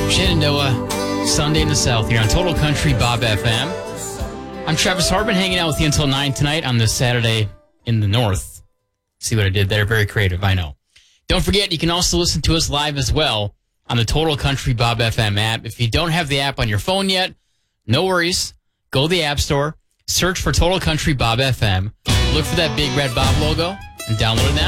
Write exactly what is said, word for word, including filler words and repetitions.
Shenandoah, Sunday in the South here on Total Country Bob F M. I'm Travis Harbin, hanging out with you until nine tonight on this Saturday in the North. See what I did there? Very creative, I know. Don't forget, you can also listen to us live as well on the Total Country Bob F M app. If you don't have the app on your phone yet, no worries. Go to the App Store, search for Total Country Bob F M, look for that big red Bob logo, and download it now.